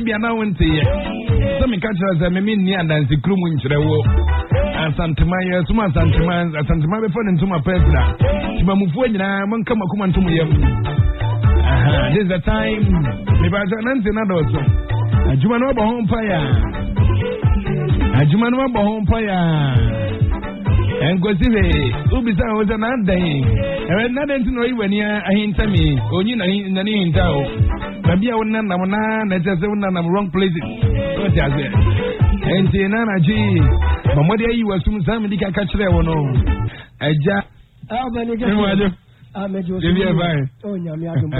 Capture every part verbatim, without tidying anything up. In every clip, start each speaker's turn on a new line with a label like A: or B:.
A: Be announced here. Some catchers are many and dance the crew in Chrewo. And Santamaya, Suma Santaman, Santamaya before into my personal. Timamufuena, Mankama Kuman to me. This is the time. If I don't answer another also. A Jumanoba home fire. A Jumanoba home fire. And go see the Ubisa was another day. And not to know when you are in Tammy, or you know in the name town. Maybe I would not know that just one of the wrong places. What does it? And Nana G. But what day you were soon somebody can catch there or no? I just.
B: How many guys? I made you fine. Oh, Yamiago.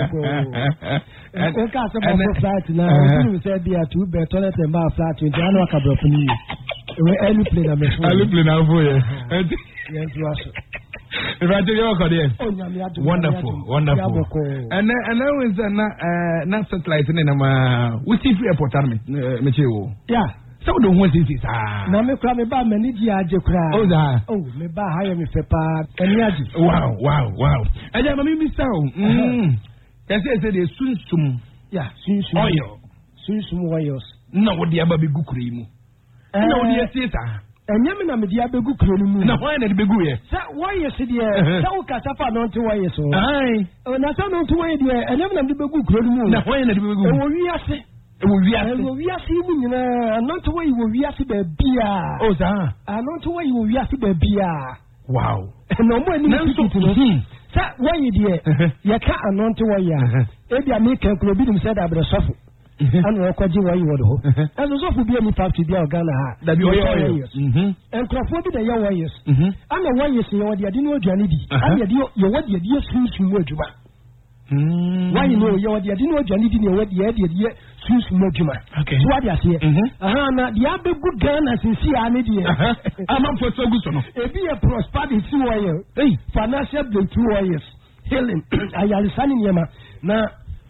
B: And the cast of the flat now. You said there are two better and bar flat with Jano Cabropini. Any play a machine. I look now for you. Yes, Russia. If I tell you, oh, wonderful, wonderful. And and now is uh not satellite in a which is airport, Michio. Yeah. So the one is it? Ah, no, me cry me ba many dia je cry. Oh, that. Oh, me ba hire me fepa. Wow, wow, wow. And then me mister. Hmm. Yes, yes, they soon sum. Yeah, soon sum. Oil. Soon sum oils. No, what the ababi gu cream. No, the sister. And Yamina media begu cream. No, why not begu? Why is it here? So Casafa not to why so. Aye. Oh, not on to why there. And Yamina begu cream. No, why not begu? Oh, we are saying. We are seeing not to why we are the beer. Oh, sir. I'm not to why we are the beer. Wow. No more than to sir, why you dear? You can't not to why you are. Maybe I make a club said I will suffer. And walk what you want. And the soft will be any part to be a Ghana. That you are. And Crawford the young warriors. I'm a warrior, you know, the Adino Janidi. I'm your what your dear sweet word you are. Why you know you are the Adino Janidi, you what the idea. Choose Mojima. Okay. So what you say? Ah, na the other good gun as you see, I need you. I'm up for so good. It be a prosperity warrior. Hey, financial breakthrough warriors. Helen, I am signing Yama. Now,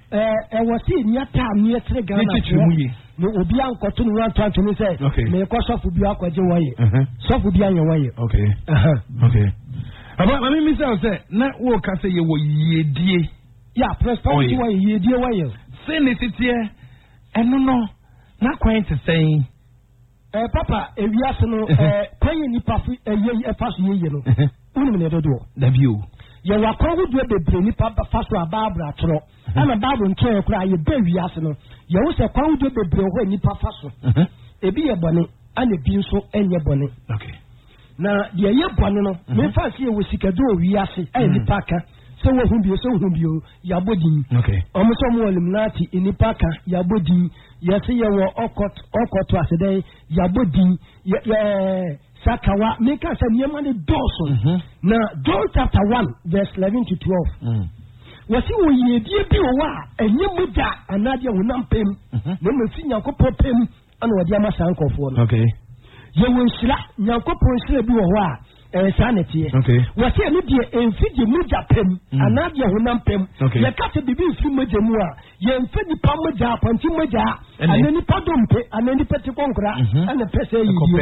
B: I was seeing your time near Tregan. No, be uncle to one time to me say, okay, may cost of be aqua way. So would be on your way. Okay. Okay. About my Mister say, not walk as you were ye dear. Yeah, prosperity way, ye dear way. Send it here. And no, no, not quite the same. Eh, Papa, if you ask no, eh, paying you puffy a year, a pass year, you know, unlimited do the view. You are called with the brainy Papa Faswa Barbara Tro. I'm a Bible and care cry, you baby arsenal. You also called with the bro when you pass. A be a bonnet and a bean so and your bonnet. Okay. Now, the year bonnet, me first year was sick a door, we are say, and the packer. So who be so who be your body. Okay. Almost all eliminati in the parka, your body, yes, you were awkward, awkward to us today, your body, yeah, Sakawa, make us a Yamani Dawson. Now, John chapter one, verse eleven to twelve. Was he when you dear Biwa, and Yamuda, and Nadia will not pay him, no Messiah could pop him, and what Yama's uncle for. Okay. You will slap, Yakopo Biwa. Sanity. Okay. Was here and feed you Mujapem, and Nadia Hunapem. Okay. You cut a baby from Majamua. You fed the Pamaja, Pantimaja, and any Padumpe, and any Petty Concra, and the Pesse.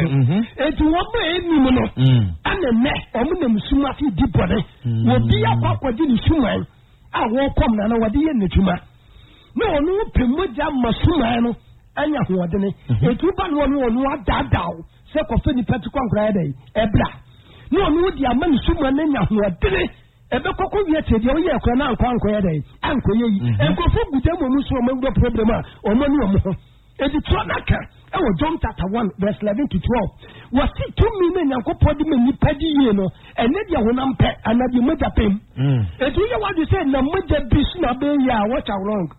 B: And to what way, Mimono, and the neck, Ominum Sumati Dipone, will be a papa in Suman. I won't come now, what the end of Juma. No, no, Pimoja Masumano, and Yahuadene. A two bad one will not that down. Second Penny Petty Concra, Ebra. No, no, the man suman who are dead. A Boko yet, the only Kona Conquer day, Uncle Ye, and go for the demo from the problem or Manu. As it's Tronaka, our John chapter one, verse eleven to twelve. Was it two million and Copodium and Padino, and Nadia Hunampe, and Nadia Mujapim? As we want to say, no Muja Bishna Beya, what are wrong?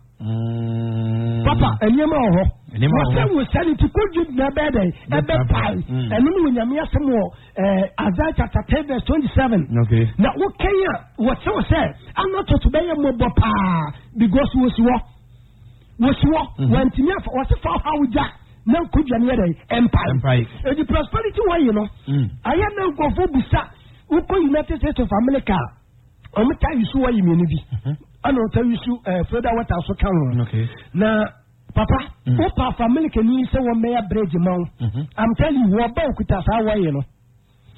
B: Papa, and Yamaho. What time was selling to good you the bed, a bed pie, and then when you have some more, Isaiah chapter ten, verse twenty-seven. Okay. Now, what can you, what so said? I'm not to be a mobile papa because was what was what went to me for what's for how we jack. Now, could you near empire? Empire. The prosperity way, you know. I am now go for Busa, who call United States of America. I'm going to tell you so what you mean. I don't tell you so, further what else can. Okay. Now, Papa, what our family can use one mayor bridge amount. I'm telling you, what about with us, how you know?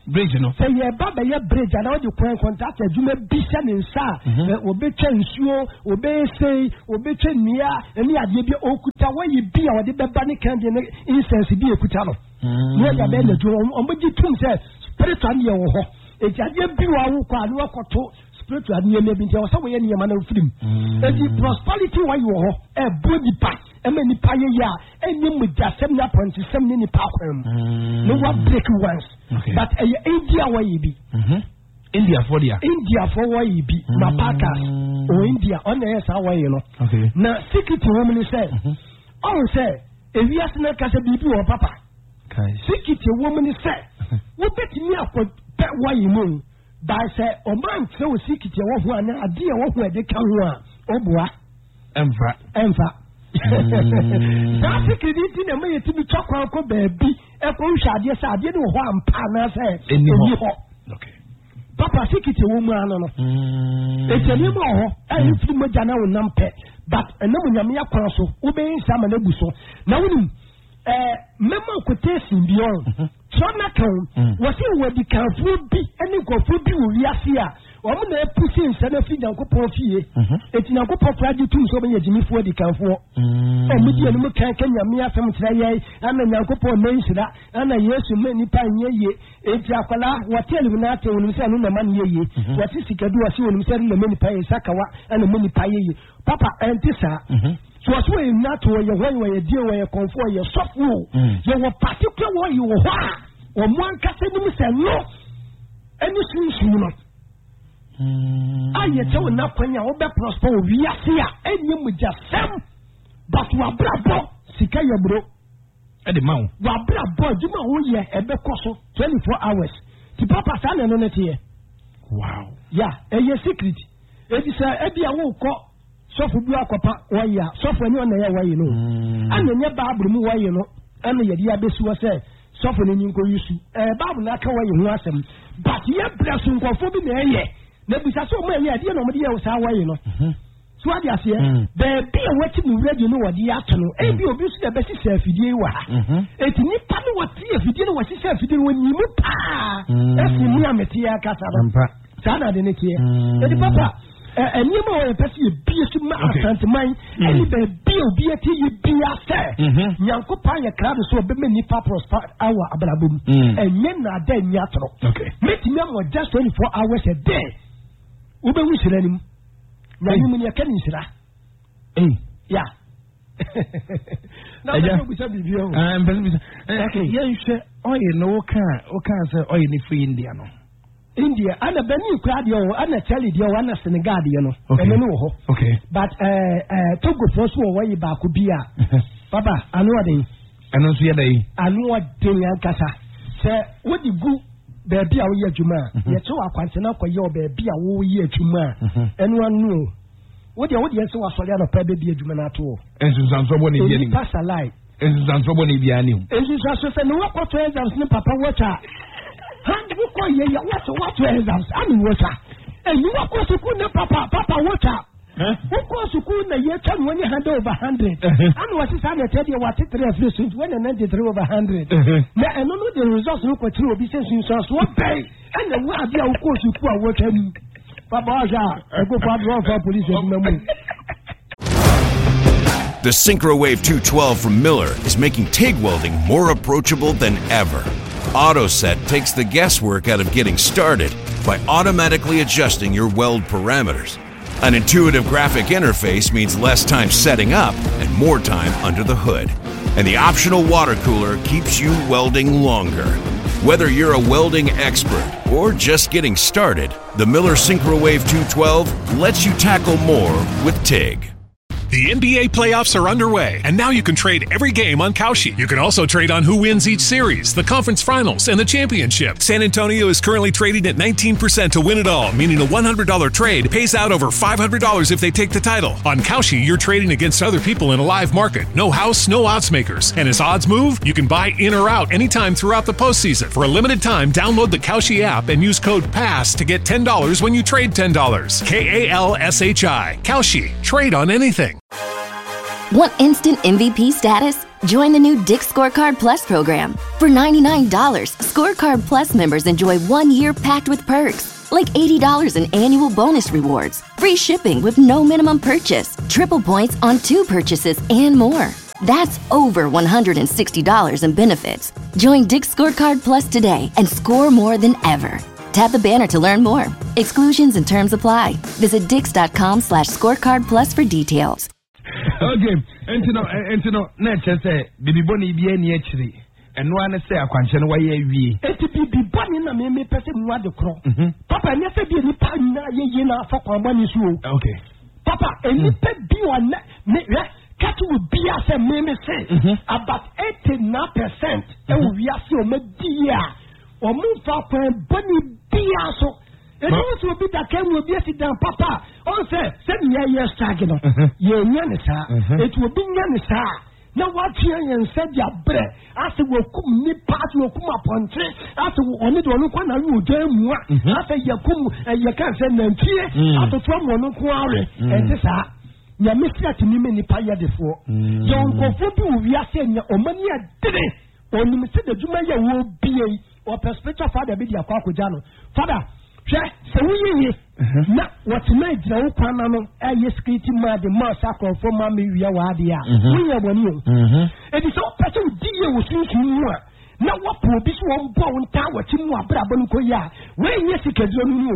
A: bridge no
B: say ye baba ye bridge and all the coin contact adwuma bi se ne nsa obi twa nsuo obi sei obi twa nia eni ade bi okuta wayi bi a wode beba ne kan de incense bi ekuta no no ya be na jo omji tum say spiritual ne wo ho ejade bi wa wo kwa ne wakoto spiritual ne me bi ntia wo say wo ye ne ma na firim edi prosperity wa yo ho e body pa e ma ni pa ye ya eni mu jasem na point sem ni pa kwam no wa break once but e India wa yi bi
A: India for dia
B: India for wa yi bi ma pakas o India on na yes wa yi no na secret woman say on say e wi asna ka say bibi wo papa secret woman say wo betimi akọ wa yi mu ba say o man say o secret wo ho ana ade wo ho e de ka ho a oboa
A: emfa
B: emfa That's secret na me yetimi chakwa ko baabi e ko hwade say ade de wo ho ampa na say eni ho
A: okay
B: papa secret wo mu ano no e tani mo ho e fi mo jana wo nampe but enam nyame yakwa so wo be nsa ma na bu so na wonim eh mema ko tesi bion so na kan wo se wo di kan fu bi eni ko fu bi wo wiase a o mo na pusi nsa na fi Nyankopon fie eti Nyankopon fraji tum so be yejimi fu di kan fu o mi di enu mo kan kan nyame afem tira ye ana Nyankopon na nsira ana Yesu me nipa nyeye eti akwala wote elimina te wonu se anu na man yeye wote sikadu wase wonu se na me nipa ye sakawa ana me nipa yeye papa entisa so as we not to your way where you deal where you comfort your soft rule you were particular way you were or one case you say no anything sooner I tell you now when you be prosper we are here and you with just some but we are bravo sika your bro
A: at the mount
B: we are bravo you know who ye ebe koso twenty-four hours the papa stand no net here
A: wow
B: yeah a your secret it is a ebi awo ko sofu bi akopa waya sofu ni ona ya wayi no ana nye bible mu wayi no ana ye dia besu wa say sofu ni nko yusu eh bible na ka wayi hu asem but ye bless nkofo bi na ye na bisa so mo ye dia no mo dia usa wayi no so ade ase be bi e wati mu radio no wadi ato no e bi obi su da besi se afidie wa eti ni pa no wati afidie no wasi se afidie no ni mu pa e fi mu ameti ya kasa ba sana de ne tie edi papa and you know, a person be a smart man, and you be a T U B S. Yanko Paya crowd so be many papers our abrabum, and men are dead yatro.
A: Okay,
B: make them just twenty-four hours a day. Ube wish him. Now you mean your canisra? Eh, yeah. Now, we said, okay,
A: yeah, you say, oh, you know, can, oh, can say, oh, you need free Indiano.
B: India and a Benin crowd yo and a Charlie dio and a Senegal you know
A: okay
B: but uh uh Togo first one way back could be Papa I know they
A: I know see they
B: I know they kasa say what the good baby a we juma ye to akwantena kwa yo baby a wo ye juma anyone know what the what the so asole na pa baby juma na to
A: ensu sanso bo ne bi ani
B: pass a lie
A: ensu sanso bo ne bi ani
B: ensu sanso say no what to exams ni papa water hand you call ye what what exams ani water and you walk to school na papa papa water huh who go to school na ye can when you hand over one hundred and what is that tell you what three of this when ninety-three over one hundred na and no the results no go through be say so what pay and the way dia go to school water ni papa ja I go for drop for police memo.
C: The Synchrowave two twelve from Miller is making TIG welding more approachable than ever. AutoSet takes the guesswork out of getting started by automatically adjusting your weld parameters. An intuitive graphic interface means less time setting up and more time under the hood. And the optional water cooler keeps you welding longer. Whether you're a welding expert or just getting started, the Miller Synchrowave two twelve lets you tackle more with TIG.
D: The N B A playoffs are underway, and now you can trade every game on Kalshi. You can also trade on who wins each series, the conference finals, and the championship. San Antonio is currently trading at nineteen percent to win it all, meaning a one hundred dollars trade pays out over five hundred dollars if they take the title. On Kalshi, you're trading against other people in a live market. No house, no odds makers. And as odds move, you can buy in or out anytime throughout the postseason. For a limited time, download the Kalshi app and use code PASS to get ten dollars when you trade ten dollars. K A L S H I. Kalshi. Trade on anything.
E: Want instant M V P status? Join the new Dick's Scorecard Plus program. For ninety-nine dollars, Scorecard Plus members enjoy one year packed with perks, like eighty dollars in annual bonus rewards, free shipping with no minimum purchase, triple points on two purchases, and more. That's over one hundred sixty dollars in benefits. Join Dick's Scorecard Plus today and score more than ever. Tap the banner to learn more. Exclusions and terms apply. Visit dix.com slash scorecard plus for details.
A: Okay, and you know, and you know, nature say, Bibi Bonnie be any actually, and one say a question why ye.
B: It be be bunny na me me person what the crow. Papa never be any pan na ye na for money so.
A: Okay.
B: Papa, any pet be one me catch will be as a me me say about eighty-nine percent and we are so me dear or move up when bunny be so. It will be that can will be sit down, Papa. Also, send me a year staggering. Ye Yanisa, it will be Yanisa. Now, what here and said your bread after will come me part will come upon tree after only to look on a new game. After you come and you can't send them here after from one quarry. And this are your mister to me many paya before. Don't go for two, we are saying your money a day. Only Mister the Jumaya will be a or perspective father be your Jano. Father. So we na what made the Panano, a security man, the massacre from Mammy Yawadia. We are one you. It is all person deal with you. Now, what will this one bone tower Timua Braboncoya? When yes, you can do you.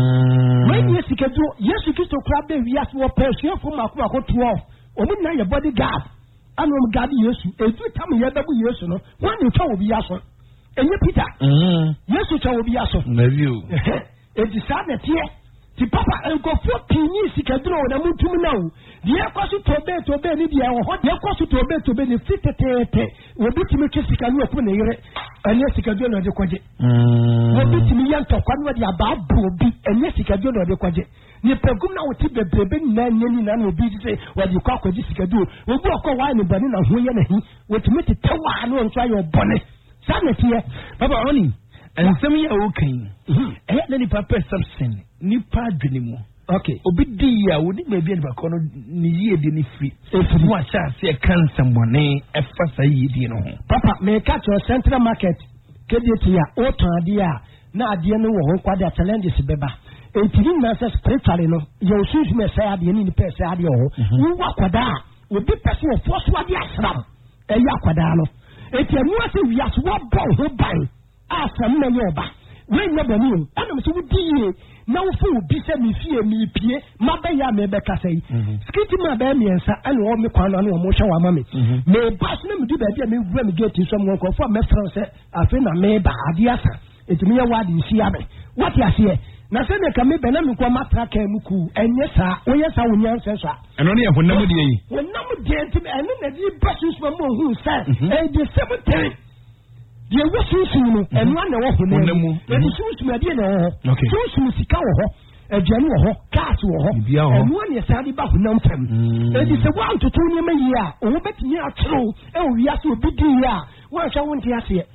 B: When yes, you can do, yes, you can to club the Vias more person from Aqua twelve. Or midnight your bodyguard. I know God, yes, every time you have double years, no one you told me, yes, and you, Peter. Yes, you told me, yes,
A: you.
B: It is sad that here, the Papa and go fourteen years he can draw the moon to me now. The air cost to obey to obey the air, what the cost to obey to benefit will be to make us can open a year, and yes, he can do the quadget. Will be to me young to come with the above be, and yes, he can do the quadget. The Paguna will keep the baby man, and will be to say what you call this he can do. We'll walk a while in Banana, who you will make it tell I know and try your bonnet. Sanity, Papa only. And some year okay. I had any papa something. Ni padrinimo. Okay. Obidia would maybe have a corner near the free. If you want to see a cancer money, a fast I you know. Papa may catch your central market. Kedia, Otadia, Nadia no one quite a talent is beba. And Tirin Masters spiritually no. Your shoes may say the any person adio. You walk with that. Would be person of force what the Asram. A Yaquadano. If you want to be as what ball who buy. Ah, some men over. When never knew, I don't see what you now fool be sent me fear me pie, my baya may becca say. Skitty my baby and and all me quan on motion or mammy. May pass them do that, me when we get to someone called for my friend, I think I may buy a diasa. It's me a word in Siabe. What you see? Now, send a come Benam Quamatra Muku, and yes, sir, oh yes, I will answer, sir. And only when nobody, when nobody, and then the buses from who said, and the cemetery. The Washington and one of them, and the shoes may be no, shoes Musicao, a general, castle, and one is Sally Bahunampem. It is a one to two year a year, or bet near true, and we have to be dear. Well, I want to ask you.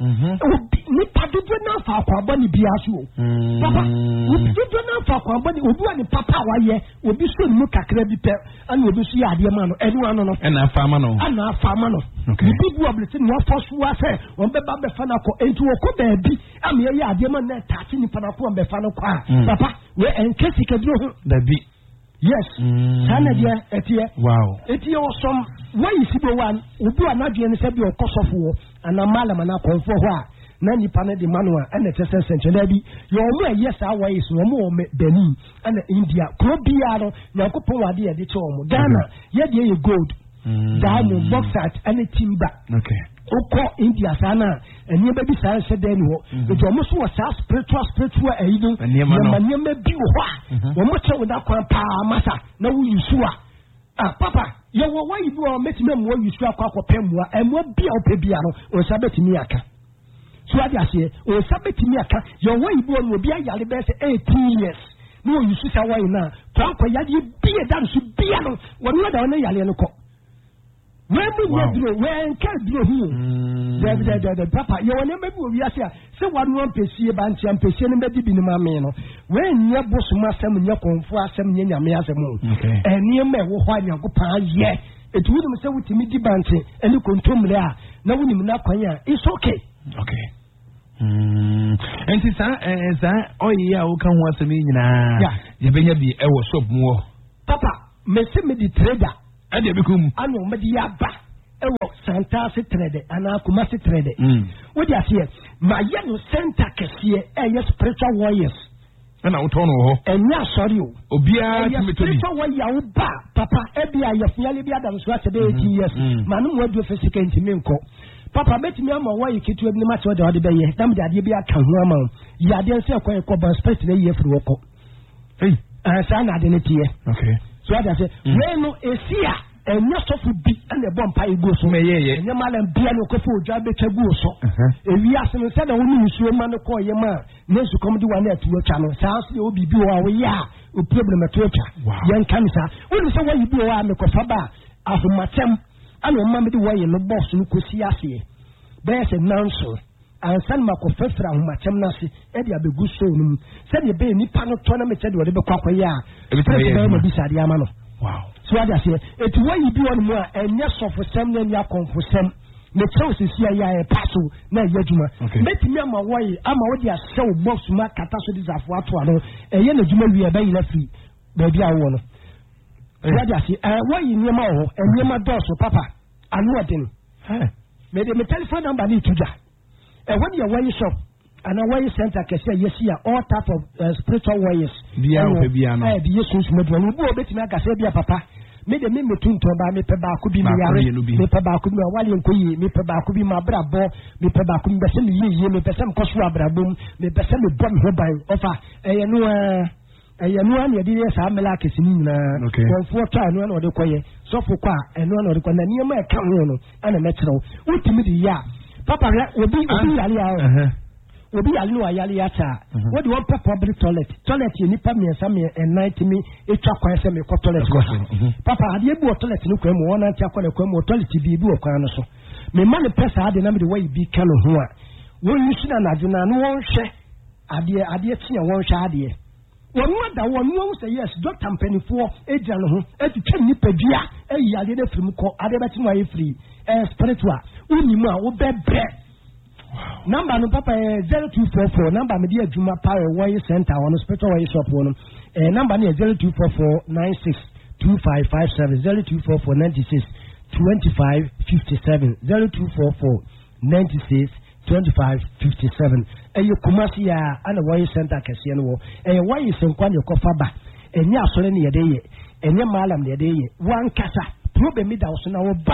B: Nipa do not for our bunny be as you. Papa, we do not for our bunny, we do any papa, why, will be soon look at credit and will be see a dear man, anyone on and a farmer, and a farmer. The people of the thing were forced to say, when the Baba Fanaco into a could be, I'm here, dear man, touching the Fanaco and the Fanaco. Papa, we're in case he can do the be. Yes, Sanadia, Etia. Wow. Etia some why is it one who do an idea and said your cost of war and a malam and a call for her. Nanny Pana de Manua and the Tessa Century. Your more yes, our ways no more Benin and India. Colombiano, Nacopoa, dear, the Tom, Ghana, yet you gold, diamond, bauxite, and a timber. Okay. Oko India sana and you baby science said anyway. But almost was a spiritual spiritual and you and your man may be what much with that pa massa no you sure. Ah papa, you were why you are making them when you swap up Pemwa and what be our Pebiano or Sabetiniaka. So I say, or Sabetiniaka, your way born will be a yalibes eighteen years. No, you see how I now. Papa Yadi be a dance to piano when you are on a Yaliano. When we were doing, when can't do him. The papa, you will never be here. So one one Pessia Banty and Pessia and Betty Binamano. When your boss must have your conform some Yamia, and near me, why you go, yeah, etu wonu se wutimi di bante ene kontomre a na wonim na kwan a it's okay
A: okay mm enti sa eh sa oyi a wo kan ho asemi nyina ye benya bi e wo shop mu
B: papa me se me di trader
A: e de bikum
B: ano me di aba e wo Santa se trader ana kuma se trader
A: mm
B: wo di asie ma ye no center kese e ye spiritual warriors
A: ana wo tono ho
B: enya sorry o
A: obia timi to bi
B: spiritual warrior wo ba papa e bia ye fiale bia da so ase de eighteen years ma no mo adu physical ntimi nko papa betimi ama wa yi kitu ebi ma se de ode beye dam de ade bia kan ho ama ya de se ko ko ban space na ye firi woko eh asa na de ne tie
A: okay
B: so ada se we no esia enya sofu bi na bo mpa ego so
A: me ye ye
B: enya malam bia no ko fo odwa be tagu so ewi ase no se na woni nsuo ma no ko ye ma na su kom di wa na atuo twa no sa so obi bi wa wo ya o problem atuo twa yen kanisa woni se wa yi bi wa me ko fa ba ahomatem ana mma me di wa ye no boss no ko si ase be se nanso ansan ma ko fefra ahomatem na se e dia be gu so no se de be nipa no to na me che de wo de be kwakwa ya e be ma bi sade ama no
A: wow
B: so ada se etu wa yi bi won mu a enye sofo sem na nya konfo sem me tell sisi ya ya paso na yaduma betimi ama wo yi ama wo dia show box ma kata so disafo ato ano eye na djuma wi e ba yi na fi ba bia wo no so ada se eh wo yi nyema wo enyema doso papa anu odin eh me de me telephone number ni tuja eh wo dia wo yi shop ana wo yi center kese yesi all type of uh, spiritual warriors
A: bia wo bia no
B: eh bia so so me do no bo betimi aka se bia papa me de me metunto ba me pe ba ko bi mi yare me pe ba ko bi wale nkoyi me pe ba ko bi ma brabo me pe ba ko bi se me yiye me pe se me koso abrabom me pe se me bom ho ban ofa eye no eye no an ye di sa mela kesini nyina won fo ta no na ode koye so fo kwa eno na ode kwa na niam e ka ho no ana me kyerɛw utimi di ya papa obi obi yale ya obi yale no ayale ya ta what do you want public toilet toilet ni pa me sa me night me etwa kwan se me ko toilet ko papa ade ebu toilet no kwa mu wona tia kwa na kwa mu toilet bi bi okwan no so me ma ne pesa ade na me de way bi ka no ho a won yusu na na na no won hwe ade ade tia won hwe ade won wada won won say yes doctor mpanifo eja no ho etwa ni padua eyi ade de firim ko ade beti no aye free eh spiritual unimu a wo bebre number no papa zero two four four number me dia Juma Power Warrior Center on spiritual warrior shop one eh number ni zero two four four nine six two five five seven zero two four four nine six two five five seven zero two four four nine six two five five seven eh Kumasi ya ana Warrior Center kese no eh warrior senkwa ne kofa ba enye asore ne yede ye enye malam ne yede ye wan kasa problem mi da so na wo ba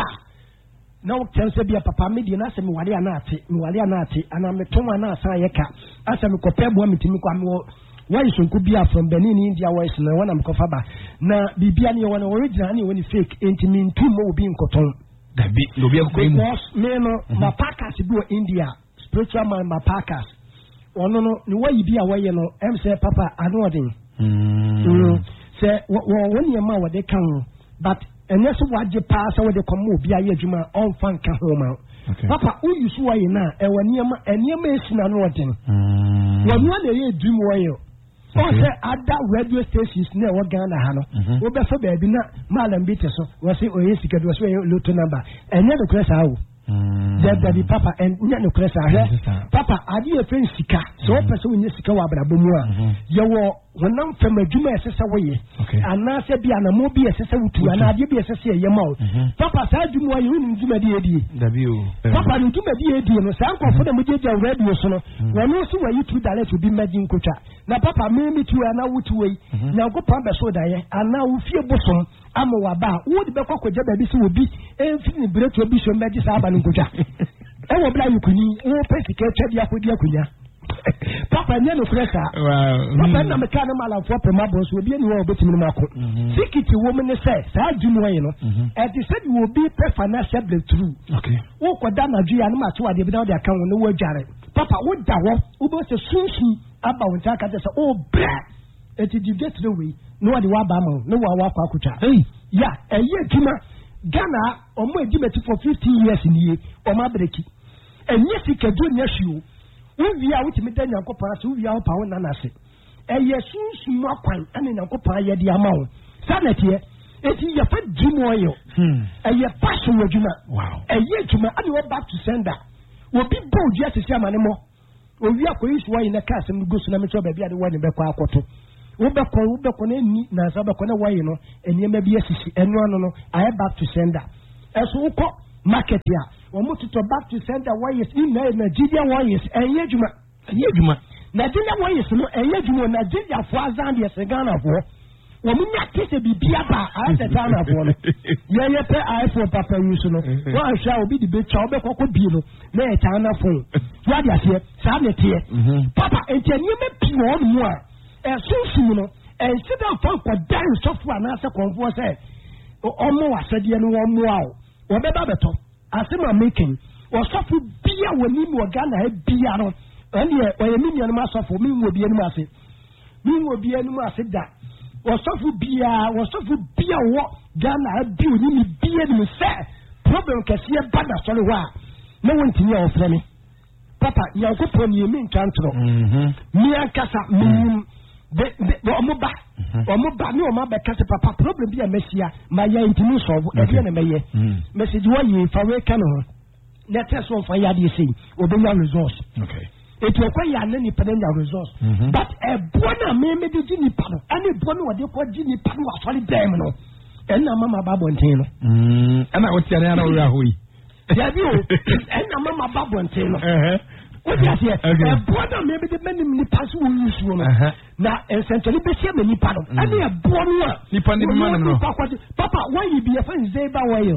B: na wo tense bia papa me di na se me wale anate me wale anate ana me ton ana asa yeka asa me kope bo mitimi kwa me why sunku bia from Benin India why so na wana me kofa ba na bibia ne wana original ne woni fake intimi ntu mo obi nkoton
A: da bi no bia ko imu
B: me no ma pakas bi wo India spiritual man ma pakas ono no ni why bia why no em say papa anu odin mm say wo woni ma wo de kan but and yes, what you pass over the commu be a juma on fan can home. Papa, who you saw in now, and when you and you may see an order. When one day you dream warrior. Oh, say, at that radio station, never Ghana Hano. Well, before baby, not Malam Bitter, was it or is it was a little number, and never crest out. That daddy papa and no crest out. Papa, are you a friend Sika? So, person in Sika Wabra, you were when I'm from a Juma S S away. And now said, be an amobi S S O two, and I give you S S A your mouth. Papa said, you know, you didn't do my D A D. Papa didn't do my D A D, and some for them with your radio son. When you see where you two dollars will be making kucha. Now, Papa made me to an hour to wait. Now go pump a soda, and now fear bosom. I'm a waba. Would the cock with Jabba will be infinite break to be some magic Saban kucha. I will blame you, Queen. Oh, Pesky, check your kuya. Papa nyano pressa papa na me kana mala for premabos will be any one bit minimum security woman say sa dwumo yi no e dey said you will be financial breakthrough okay wo koda na dua na ma to ade bi na de aka won no wo jare papa wo da wo wo be se sunsun aba won ta ka say oh bra it did get the way no ade wa ba ma no wa wa kwa kuta hey ya eye djuma Ghana omo edimeti for fifteen years ni o ma breki enye sikadu nya hwio we are with me then Yankopara to we are power nanase. A yes, small quine and in Yankopara yet the amount. Sanity, eti ye fa dream oil e ye passion adwuma
A: wow
B: e ye adwuma and we back to sender obi bold yes see amane mo owi akoyi so why na ka asem go so na me so ba bia de wani be kwa akoto wo be ko wo be ko na ni na sa be ko na why no enema bi asisi eno ano no I back to sender eso ko market ya wo mo to back to sender why is in Nigeria why is e ye adwuma e ye adwuma Nigeria why is no e ye adwuma Nigeria fo azan de se Ghana fo wo mo nya kese bibia ba a se Ghana fo no ye ye pe iPhone papa use no wo ahwa obi di be cha obe kokko bi no na e Ghana phone wa dia se sa ne tie papa enye me pi wo no a e sunsun no e sida fa ko dan software na se konfo se omo wasade no wo mo a wo be ba beto asema making wo sofu bia woni mo Ghana e bia no ene o ye mi no asofo mi wo bia no ase mi wo bia no ase da wo sofu bia wo sofu bia wo Ghana e bi oni mi bia no se problem kese bada sori wa na wonti ya ofre mi papa ya ko pon ye mi ntantro mhm mi akasa mi de de omo ba omo ba ni omo ba kase papa problem bi a mesia ma ya intimi solve e bi na meye message wa yi fa we kan ho let us on for ya dey say obenya resource
A: okay
B: it will quite ya ni pedenda resource but e bona me me di ni pa no ani bona wo de ko di ni pa no asori dem no e na mama ba bonten no
A: mm ana o tiare ana o ya hoyi
B: ya bi o e na mama ba bonten no eh what you say e bona me me di meni ni pa so wo use no na essentially be se me ni pa no ani e bona
A: ni pa ni man no
B: papa why you be a fan zeba wayo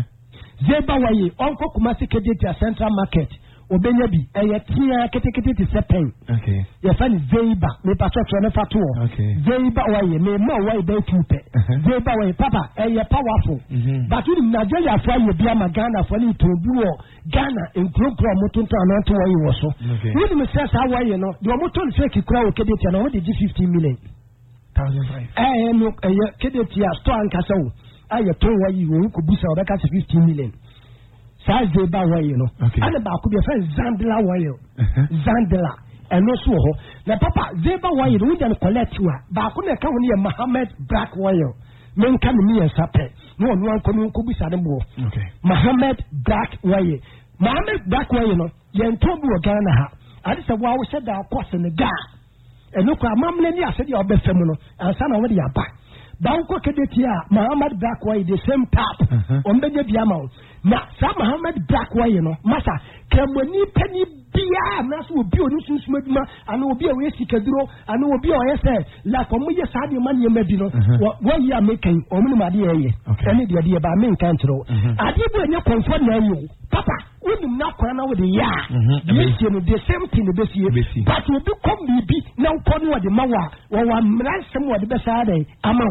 B: zeba wayo onko kuma secretary central market obenya bi eye tia ketekete ti sepen
A: okay
B: ye fa ni zeiba me pa so ne fa to
A: okay
B: zeiba waye me ma waye be tupe zeiba waye papa eye powerful but in Nigeria for ye bia ma Ghana for ni tobu o Ghana en program motonto anonto waye wo so we me say sa waye no de moton fake kura o kedete na wo de fifteen million
A: thousand five
B: eh no eye kedete a store ankasa wo aye to waye wo ko busa o be ka fifteen million size dey ba way no and ba ko be friend Zandla way Zandla and no so ho na papa dey ba way no we dey collect wa ba ko na ka woni ye Mohammed Black way men kan mi en sape no no an ko no ko bisa de bo
A: okay
B: Mohammed Black way Mohammed Black way no ye ntobu o Ghana ha ade se wa wo se da ko se ne ga eno ko amamle ni ase de obefem no ansa na wo de aba Banko kedetia Muhammad Black way the same tap on the biama na sa Muhammad Black way no masa kemoni pani bia na so obi oni sunsun aduma ana obi a we sikaduro ana obi a o yese la ko mo ye sa de man ye mabi no wo yi amekan o mu ma de ye ene de de ba men kan tro ade bu enye comfort na yo papa woni na kora na wo de ya ye no the same thing be sie but obi come bibi na ko no de mawa wo wa mransem wo de be sa de ama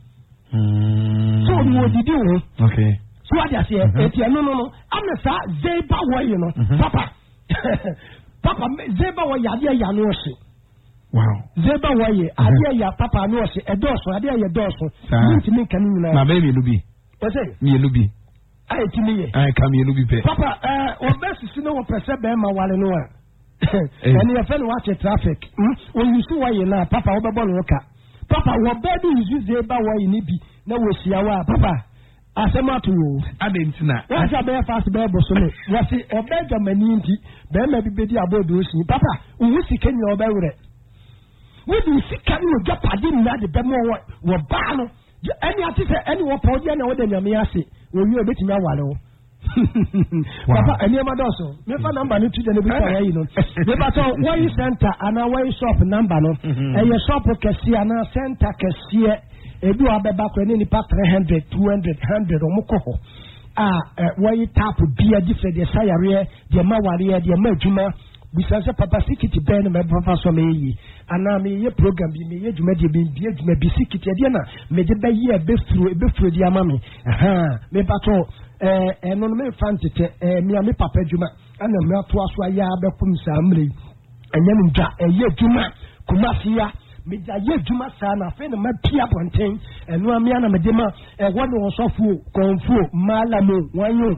B: so mo didi wo
A: okay
B: so what you say eti no no no am sa zeba way no papa papa zeba way ade ya no se
A: wow
B: zeba way ade ya papa no se e doso ade ya doso nti min kan ni
A: na baby lubi
B: o say
A: mi lubi
B: ai ti mi ye
A: ai kam ye lubi pe
B: papa eh o best si no pese be ma wale no a eni e fe no watch traffic o you see why na papa wo be bolo ka papa wo be do use zeba way ni bi na wo sia wa papa asematu wo
A: adentina
B: wasa be fast be boso no wasi obeja mani nti be ma bibedi abodo osi papa wo sika nya obewre wo di sika ni oja pade na de be mo wo ba no ani ati se ani wo podi na wo de nyame ase wo wi obetimi awale wo papa ani ma doso me fa number ni tude ne bi ta yi no me ba to why center ana why shop number no e ye shop kesi ana center kesi ebi wa beba ko ni pa three hundred two hundred one hundred o moko ho ah why tap bia different de sayare de maware de madwuma bisanse papa sikiti ben me papa so me yi ana me ye program bi me ye dwuma de bi bi dwuma bi sikiti de na me de ba yi e be furu e be furu de ama me aha me pato eh eno no me fantete eh me me papa dwuma ana me ato aso aya be kum sa amre enya no dwa eh ye dwuma kumafia me ja ye dwuma sa na fe na ma pia bonten eno amia na me de ma e wono osofu konfu malamu wanyo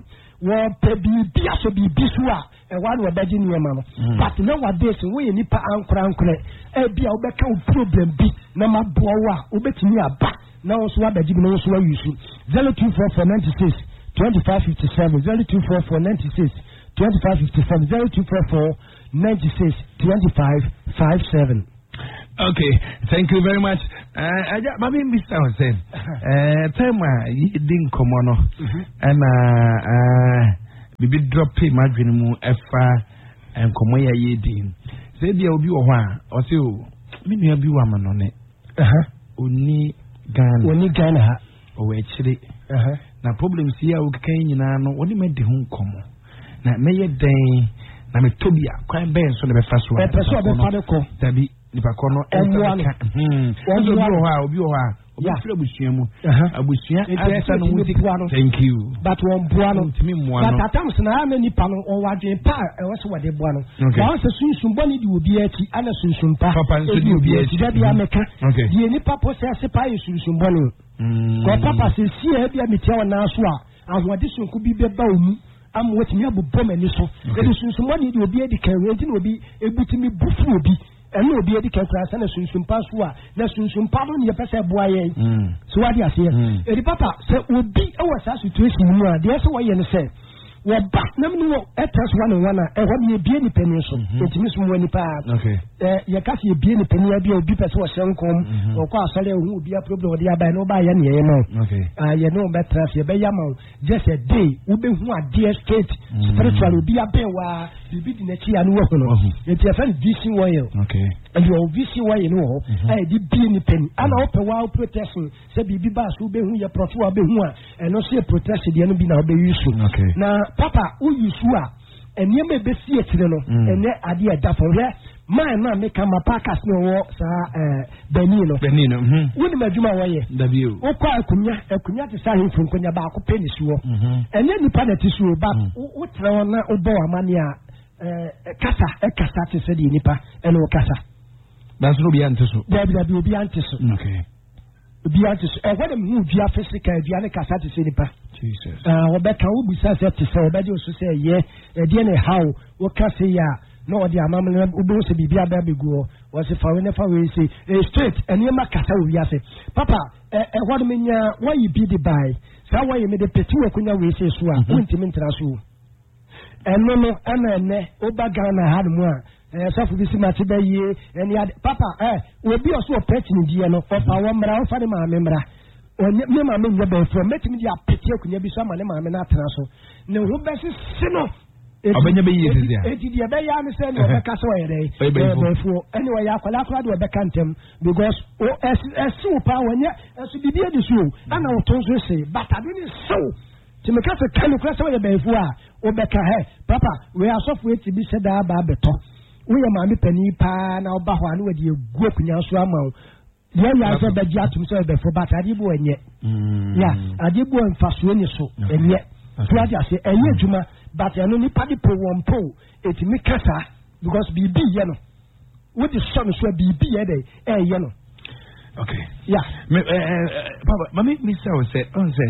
B: wo pe bibia so bibia so a e wa no obeji niema no but na wa days we nipa ankora ankora e bia obeka problem bi na maboa wa obetimi aba na wo so abeji bi na wo so wa yusu zero two four four nine six two five five seven zero two four four nine six two five five seven zero two four four nine six two five five seven.
A: Okay, thank you very much. Uh, I just, Mami, Mister Hussein, uh, time I didn't come on, and uh, uh, we drop him, imagine mu efa and come where ye din. Say there will be a while, or so, many of you are man on it. Uh huh. Only Ghana,
B: only Ghana,
A: or actually, uh huh. Now, problems here, okay, you know, what do you make the home come? Now, may a day, now, me Tobia, quite bad, so the first one.
B: Person of the father call.
A: Tabi. Nipakono
B: enwa
A: hmm obi oha obi oha obi fira busia mu abusia asa no wuti thank you
B: but one buano
A: ntimi muano
B: but atams na na nipa no o wadwen pa e wo se wade buano ba se sunsun boni di obi ati ana sunsun pa
A: papa nso di obi ati
B: da dia meka di nipa process pa e sunsun boni ko papa se si e bia metia wana so a ahwade sunku bi be ba omu am wetimi abobɔ mani so e sunsun boni di obi adi kan we nti no obi ebutimi bufu obi and no be a declaration and a sunsun passwa, the sunsun pardon your person boy. So what do you say? The papa said, would be our situation. There's a way you say. Well, back no at us one and one, and what you be any penny so. It's Miss Mwenny Pad. Okay. Your cassie be any penny, be a deep as was young come, or quite sorry who be a problem with the by no by any. Okay. I you know better as your bayamo. Just a day, we be who are dear state, spiritual be a bear while you beat in a tea and work on. It's your friend V C oil. Okay. And your V C oil, you know, I did be any penny. And I open while protesting, said be bass who be who your profit be who and no see a protest the enemy now be useful. Okay. Now, Papa, who you swear, and you may be see it, you know, and that idea that for her, my man make a pacas no, sir, Benino. Benino, hm. Wouldn't you my way? The view. Oh, quite a cunya, a cunya to sign from Kunyabaco penny swore. And then the planet is you, but what Rona Oboa Mania, Casa, a Casa to say the Nipa, and Ocasa. That's no be antiso. There will be antiso. Okay. Be antiso. And what a move via physical, Diana Casa to say Nipa. Jesus. Uh, Rebecca will be said to say, but you say, yeah, a D N A how, what can say, yeah, no, the Amam Ubo to be a baby go, was if I never will say, a straight, and you make Casa will say, Papa, what mean, why you be the buy? So why you made a petit work when you say, so I'm going to mention. And no, no, and then, Obagana had more. So for this match, and yet, Papa, eh, will be also a pet in the end of Papa, one brown for the member. When you mamma mean the from making me a picture, can you be some of them? I'm not so. No, who best is sinner. It's when you be easy. It is the bay, I understand, or Cassaway. Anyway, I call out to a cantum because as super when you as to be the issue. And I told you say, but I didn't so. To make us a kind of class away by four or Becca, Papa, we are software to be said about the top. We are Mammy Penny Pan, our Bahan with you, group in your swammer. Yeah, I said that you have to say before, but I did one yet. Yeah, I did one fast when you so, and yet, so I just say, a year, Juma, but I only party po one po, it's me casa, because B B, you know. What is son is B B a day, eh, you know. Okay. Yeah. Papa, Mammy, Mister said, oh, say,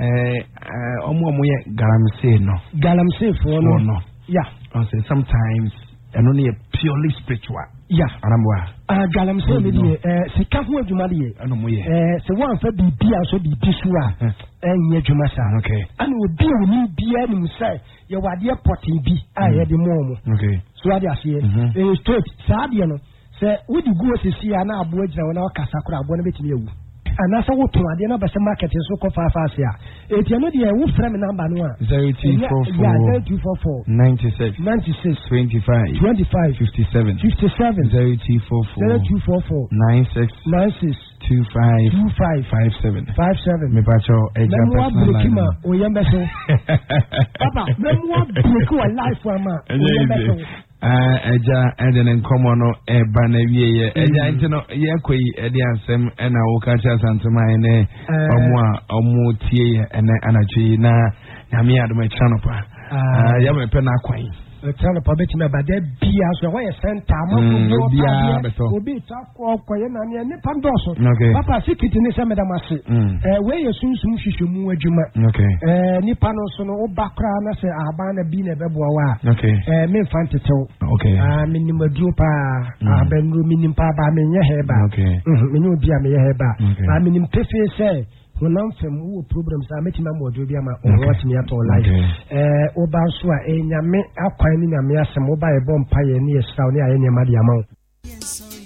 B: eh, Omo, Galamsey, no. Galamsey for no. Yeah. I say sometimes, and only a purely spiritual. Yeah, Aramwa. Ah, Galam said, eh, se kafu jumadi, eh, se one for be be also be bisua, and ye jumasa, okay. And would be with me be any say, you are dear potting be, I had the moment. Okay. So I just say, it is straight, Sadiano, say, would you go to see an abuja when our Casacra, one bit you? And that's what to the number some market is so called five fast here. If you're not the who frame number one, zero two four four, two four four, ninety six, ninety six, twenty five, twenty five, fifty seven, fifty seven, zero two four four, zero two four four, nine six, nine six, two five, two five, five seven, five seven. Me pacho, Eja Personal. Oh, Yambeso. Papa, me more break your life for ma. Oh, Yambeso. Ah, Eja, and then come on, eh, Banavi, Eja, and no, Yakui, Edian Sem, and I will catch us on to my Omwa, Omu Tia, and Anachi, na, Yamia, my channel. Ah, Yama Penaquine. tell the public to me about that beer, so why a center, will be talk or quiet and Pandoso. Papa, sick it in the summer, where you soon soon she should move Juma. Okay. Nipanos no background, I say, Abana Bina Beboa. Okay. Me Fantito. Okay. I mean, Madrupa, I've been rooming in Papa, I mean, Yaheba. Okay. Minu Bia, Yaheba. I mean, in Piffy say. When I'm from who problems are making my more Jubiama or what me at all like Obansua, a Yame, Aquamin, a Miasa mobile bomb pioneer, Saudi, any Madiamo.